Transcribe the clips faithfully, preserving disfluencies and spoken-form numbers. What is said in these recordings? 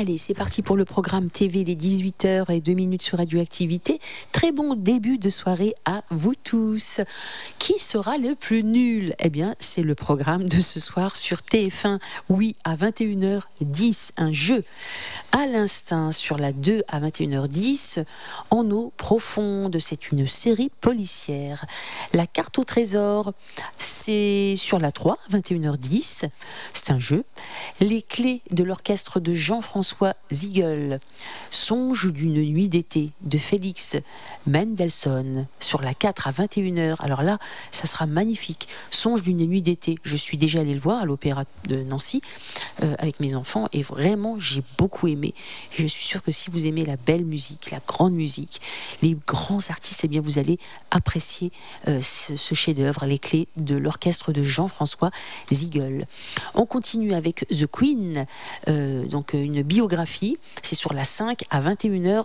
Allez, c'est parti pour le programme T V, les dix-huit heures et deux minutes sur Radioactivité. Très bon début de soirée à vous tous. Qui sera le plus nul ? Eh bien, c'est le programme de ce soir sur T F un. Oui, à vingt et une heures dix, un jeu. À l'instinct, sur la deux à vingt et une heures dix, En eau profonde, c'est une série policière. La carte au trésor, c'est sur la trois à vingt et une heures dix. C'est un jeu. Les clés de l'orchestre de Jean-François Ziegel, Songe d'une nuit d'été de Félix Mendelssohn, sur la quatre à vingt et une heures. Alors là, ça sera magnifique. Songe d'une nuit d'été. Je suis déjà allée le voir à l'Opéra de Nancy euh, avec mes enfants et vraiment, j'ai beaucoup aimé. Je suis sûre que si vous aimez la belle musique, la grande musique, les grands artistes, eh bien vous allez apprécier euh, ce, ce chef-d'œuvre, les clés de l'orchestre de Jean-François Ziegel. On continue avec The Queen, euh, donc une biographie, c'est sur la cinq à vingt et une heures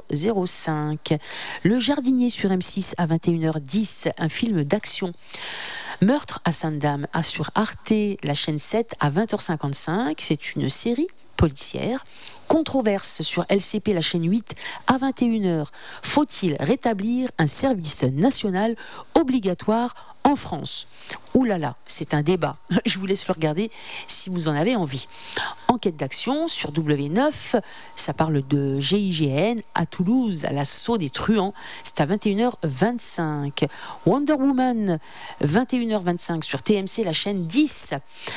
cinq. Le jardinier sur M six à vingt et une heures dix, un film d'action. Meurtre à Sainte-Dame à sur Arte, la chaîne sept à vingt heures cinquante-cinq, c'est une série policière. Controverse sur L C P, la chaîne huit à vingt et une heures. Faut-il rétablir un service national obligatoire en France ? Ouh là là, c'est un débat. Je vous laisse le regarder si vous en avez envie. Enquête d'action sur W neuf, ça parle de G I G N à Toulouse, à l'assaut des truands. C'est à vingt et une heures vingt-cinq. Wonder Woman, vingt et une heures vingt-cinq sur T M C, la chaîne dix.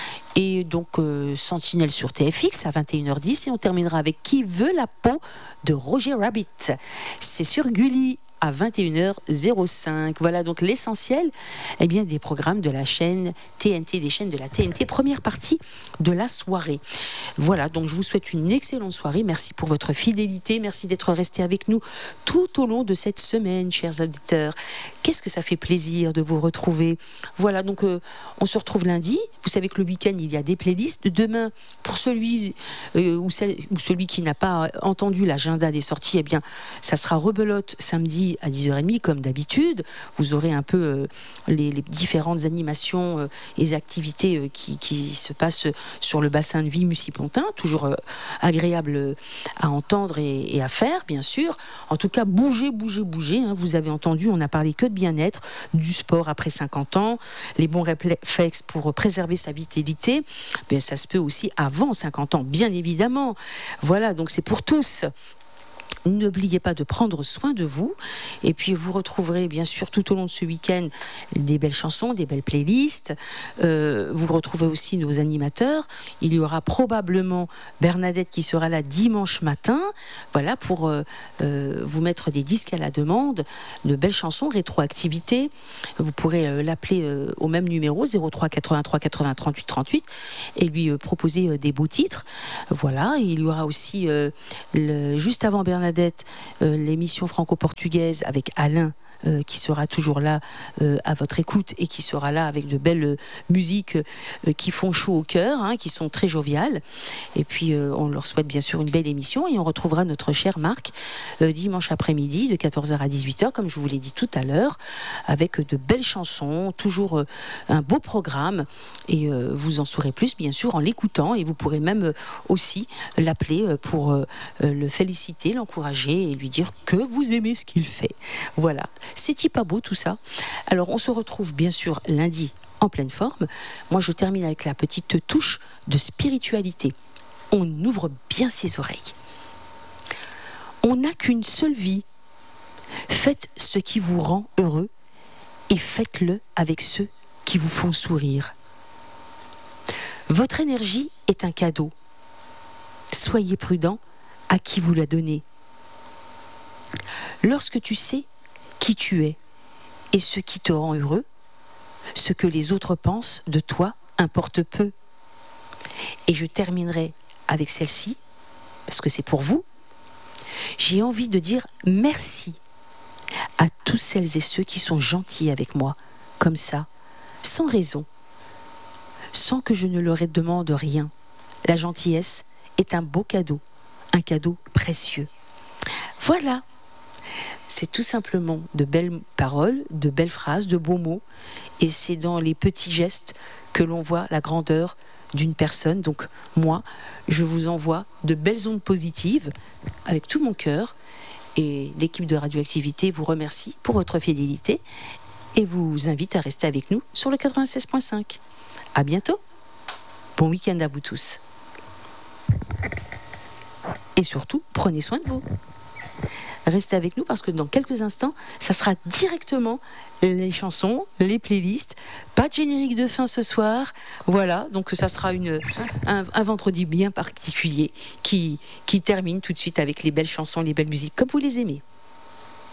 Et donc euh, Sentinelle sur T F X à vingt et une heures dix. Et on terminera avec Qui veut la peau de Roger Rabbit. C'est sur Gulli à vingt et une heures cinq. Voilà donc l'essentiel eh bien, des programmes de la chaîne T N T, des chaînes de la T N T, première partie de la soirée. Voilà, donc je vous souhaite une excellente soirée. Merci pour votre fidélité. Merci d'être restés avec nous tout au long de cette semaine, chers auditeurs. Qu'est-ce que ça fait plaisir de vous retrouver. Voilà, donc euh, on se retrouve lundi. Vous savez que le week-end, il y a des playlists. Demain, pour celui euh, ou, celle, ou celui qui n'a pas entendu l'agenda des sorties, eh bien, ça sera rebelote samedi à dix heures trente comme d'habitude. Vous aurez un peu euh, les, les différentes animations euh, et activités euh, qui, qui se passent sur le bassin de vie Mussy-Pontin, toujours euh, agréable euh, à entendre et, et à faire, bien sûr. En tout cas, bougez, bougez, bougez. Hein. Vous avez entendu, on n'a parlé que de bien-être, du sport après cinquante ans, les bons réflexes pour préserver sa vitalité. Bien, ça se peut aussi avant cinquante ans, bien évidemment. Voilà, donc c'est pour tous. N'oubliez pas de prendre soin de vous. Et puis vous retrouverez bien sûr tout au long de ce week-end des belles chansons, des belles playlists. Euh, vous retrouvez aussi nos animateurs. Il y aura probablement Bernadette qui sera là dimanche matin. Voilà, pour euh, euh, vous mettre des disques à la demande, de belles chansons, rétroactivité. Vous pourrez euh, l'appeler euh, au même numéro zéro trois quatre-vingt-trois quatre-vingts trente-huit trente-huit et lui euh, proposer euh, des beaux titres. Voilà, et il y aura aussi euh, le, juste avant Bernadette Euh, l'émission franco-portugaise avec Alain Euh, qui sera toujours là euh, à votre écoute et qui sera là avec de belles euh, musiques euh, qui font chaud au cœur, hein, qui sont très joviales. Et puis euh, on leur souhaite bien sûr une belle émission et on retrouvera notre cher Marc euh, dimanche après-midi de quatorze heures à dix-huit heures, comme je vous l'ai dit tout à l'heure, avec de belles chansons, toujours euh, un beau programme. Et euh, vous en saurez plus bien sûr en l'écoutant et vous pourrez même euh, aussi l'appeler euh, pour euh, euh, le féliciter, l'encourager et lui dire que vous aimez ce qu'il fait. Voilà. C'est-il pas beau tout ça ? Alors on se retrouve bien sûr lundi en pleine forme. Moi je termine avec la petite touche de spiritualité. On ouvre bien ses oreilles. On n'a qu'une seule vie. Faites ce qui vous rend heureux et faites-le avec ceux qui vous font sourire. Votre énergie est un cadeau. Soyez prudent à qui vous la donnez. Lorsque tu sais qui tu es et ce qui te rend heureux, ce que les autres pensent de toi importe peu. Et je terminerai avec celle-ci, parce que c'est pour vous. J'ai envie de dire merci à tous celles et ceux qui sont gentils avec moi, comme ça, sans raison, sans que je ne leur demande rien. La gentillesse est un beau cadeau, un cadeau précieux. Voilà. C'est tout simplement de belles paroles, de belles phrases, de beaux mots. Et c'est dans les petits gestes que l'on voit la grandeur d'une personne. Donc moi, je vous envoie de belles ondes positives avec tout mon cœur. Et l'équipe de Radioactivité vous remercie pour votre fidélité et vous invite à rester avec nous sur le quatre-vingt-seize virgule cinq. À bientôt. Bon week-end à vous tous. Et surtout, prenez soin de vous. Restez avec nous parce que dans quelques instants, ça sera directement les chansons, les playlists. Pas de générique de fin ce soir. Voilà, donc ça sera une, un, un vendredi bien particulier qui, qui termine tout de suite avec les belles chansons, les belles musiques, comme vous les aimez.